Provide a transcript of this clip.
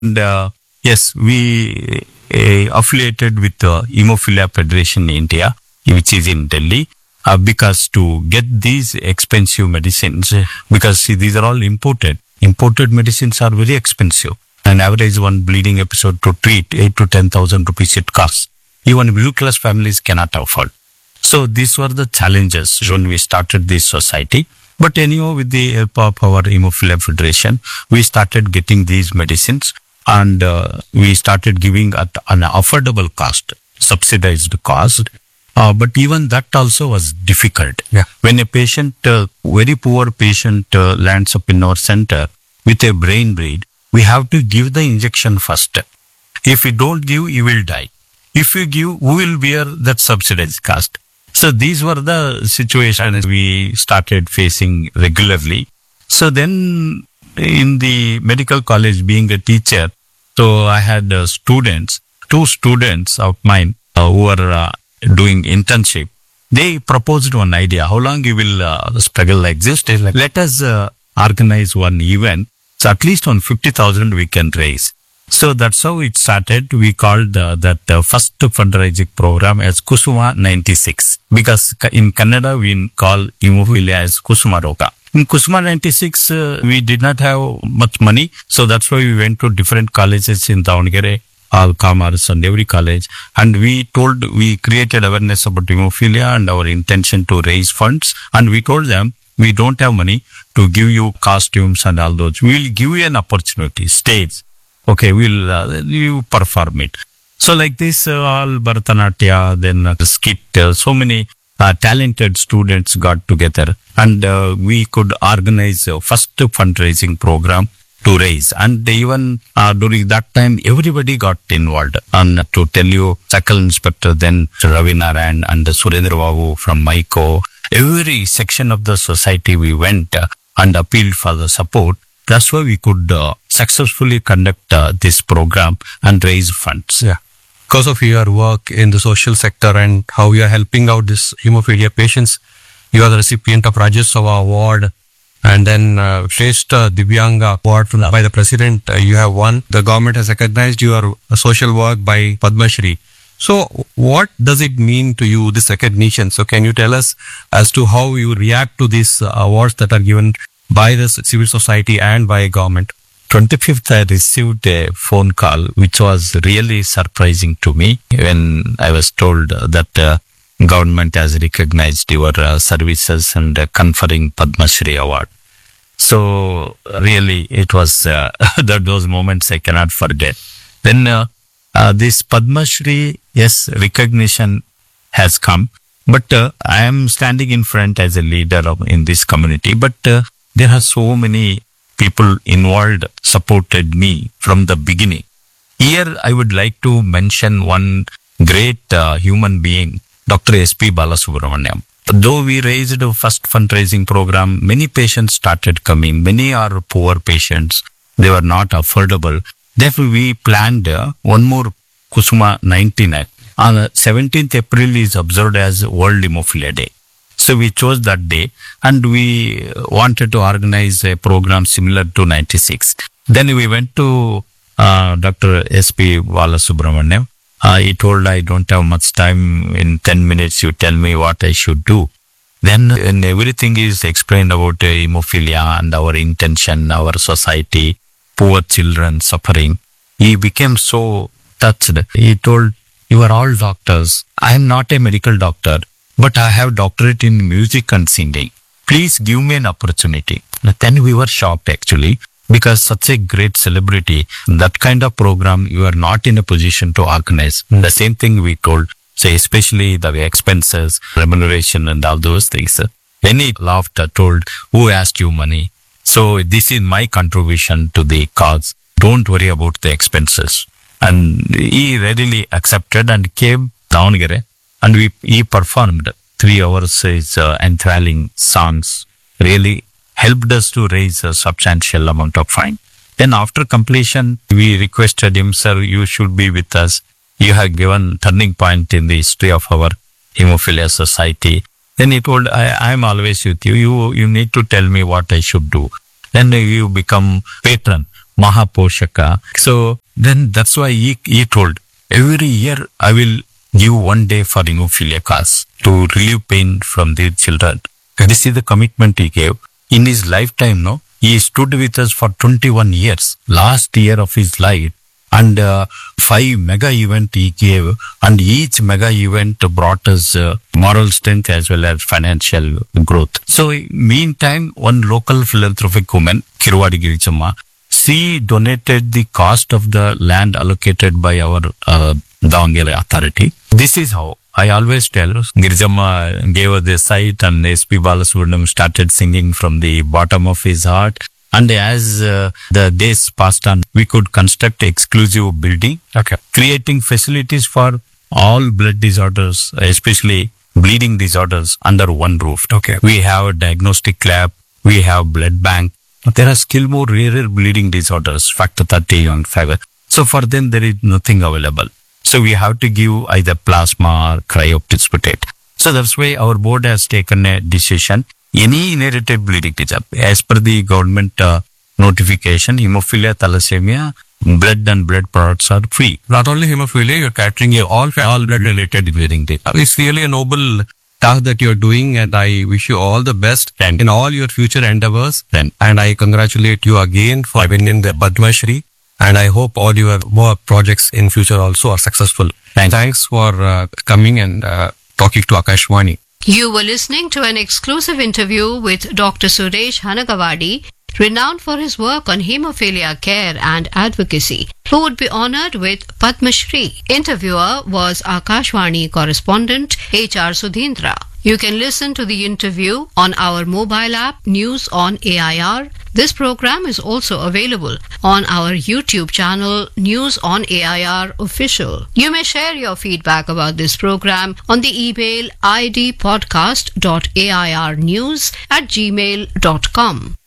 And yes, we affiliated with the Hemophilia Federation in India, which is in Delhi, because to get these expensive medicines, because see, these are all imported. Imported medicines are very expensive. An average one bleeding episode to treat 8 to 10,000 rupees it costs. Even middle class families cannot afford. So these were the challenges when we started this society. But anyhow, with the help of our Hemophilia Federation, we started getting these medicines, and we started giving at an affordable cost, subsidized cost. But even that also was difficult. Yeah. When a patient, very poor patient, lands up in our center with a brain bleed, we have to give the injection first. If we don't give, he will die. If we give, who will bear that subsidized cost? So these were the situations we started facing regularly. So then in the medical college, being a teacher, so I had two students of mine who were doing internship. They proposed one idea. How long you will struggle like this? Let us organize one event. So at least on 50,000 we can raise. So that's how it started. We called that first fundraising program as Kusuma 96, because in Kannada we call hemophilia as Kusuma Roga. In Kusuma 96, we did not have much money. So that's why we went to different colleges in Davangere, all commerce and every college. And we created awareness about hemophilia and our intention to raise funds. And we told them, we don't have money to give you costumes and all those. We will give you an opportunity, stage. Okay, you perform it. So like this, all Bharatanatyam, then skit, so many talented students got together, and we could organize a first fundraising program to raise. And even during that time, everybody got involved. And to tell you, Circle Inspector, then Ravi Narayan and Surendra Babu from MICO, every section of the society we went and appealed for the support. That's why we could successfully conduct this program and raise funds. Yeah. Because of your work in the social sector and how you are helping out these hemophilia patients, you are the recipient of Rajyasabha Award, and then Shrestha Divyanga Award by the President. You have won. The government has recognized your social work by Padma Shri. So what does it mean to you, this recognition? So can you tell us as to how you react to these awards that are given by the civil society and by government? 25th, I received a phone call, which was really surprising to me when I was told that government has recognized your services and conferring Padma Shri Award. So really, it was those moments I cannot forget. Then this Padma Shri, yes, recognition has come, but I am standing in front as a leader in this community. But there are so many people involved, supported me from the beginning. Here, I would like to mention one great human being, Dr. S.P. Balasubramaniam. Though we raised the first fundraising program, many patients started coming. Many are poor patients. They were not affordable. Therefore, we planned one more Kusuma 99. On 17th April is observed as World Hemophilia Day. So we chose that day, and we wanted to organize a program similar to 96. Then we went to Dr. S.P. Balasubramaniam. He told, I don't have much time. In 10 minutes, you tell me what I should do. Then when everything is explained about hemophilia and our intention, our society, poor children suffering, he became so touched. He told, you are all doctors. I am not a medical doctor, but I have doctorate in music and singing. Please give me an opportunity. Then we were shocked actually, because such a great celebrity, that kind of program, you are not in a position to organize. The same thing we told, say especially the expenses, remuneration and all those things. Then he laughed, told, who asked you money? So this is my contribution to the cause. Don't worry about the expenses. And he readily accepted and came down here. And he performed 3 hours his enthralling songs, really helped us to raise a substantial amount of fund. Then after completion, we requested him, sir, you should be with us. You have given turning point in the history of our hemophilia society. Then he told, I am always with you. You need to tell me what I should do. Then you become patron, Mahaposhaka. So then that's why he told, every year I will give 1 day for hemophilia cause to relieve pain from the children. This is the commitment he gave. In his lifetime, no, he stood with us for 21 years. Last year of his life, and 5 mega event he gave, and each mega event brought us moral strength as well as financial growth. So meantime, one local philanthropic woman, Kirwadi Girichamma, she donated the cost of the land allocated by our Davangere authority. This is how I always tell, Girijamma gave us the site and SP Balasubramaniam started singing from the bottom of his heart. And as the days passed on, we could construct exclusive building, creating facilities for all blood disorders, especially bleeding disorders, under one roof. We have a diagnostic lab, we have blood bank. There are still more rarer bleeding disorders, factor 30 and 5. So for them, there is nothing available. So we have to give either plasma or cryoprecipitate. So that's why our board has taken a decision. Any inherited bleeding disorder, as per the government notification, hemophilia, thalassemia, blood and blood products are free. Not only hemophilia, you're catering all blood related bleeding disorder. It's really a noble task that you're doing, and I wish you all the best in all your future endeavors. And I congratulate you again for winning the Padma Shri. And I hope all your more projects in future also are successful. Thanks for coming and talking to Akashwani. You were listening to an exclusive interview with Dr. Suresh Hanagawadi, renowned for his work on hemophilia care and advocacy, who would be honored with Padma Shri. Interviewer was Akashwani correspondent HR Sudhindra. You can listen to the interview on our mobile app News on AIR. This program is also available on our YouTube channel News on AIR Official. You may share your feedback about this program on the email idpodcast.airnews@gmail.com.